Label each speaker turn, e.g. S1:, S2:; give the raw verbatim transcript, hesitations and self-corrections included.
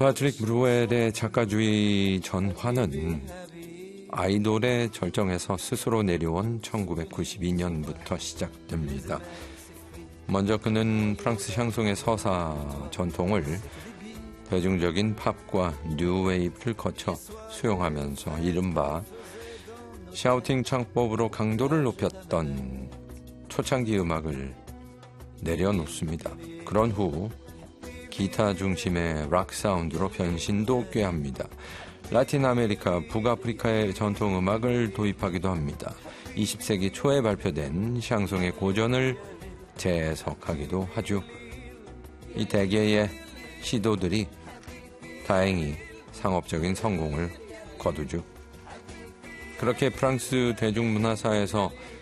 S1: 파트릭 브루웰의 작가주의 전환은 아이돌의 절정에서 스스로 내려온 천구백구십이 년부터 시작됩니다. 먼저 그는 프랑스 샹송의 서사 전통을 대중적인 팝과 뉴웨이브를 거쳐 수용하면서 이른바 샤우팅 창법으로 강도를 높였던 초창기 음악을 내려놓습니다. 그런 후 기타 중심의 락 사운드로 변신도 꾀합니다. 라틴 아메리카, 북아프리카의 전통 음악을 도입하기도 합니다. 이십 세기 초에 발표된 샹송의 고전을 재해석하기도 하죠. 이 대개의 시도들이 다행히 상업적인 성공을 거두죠. 그렇게 프랑스 대중문화사에서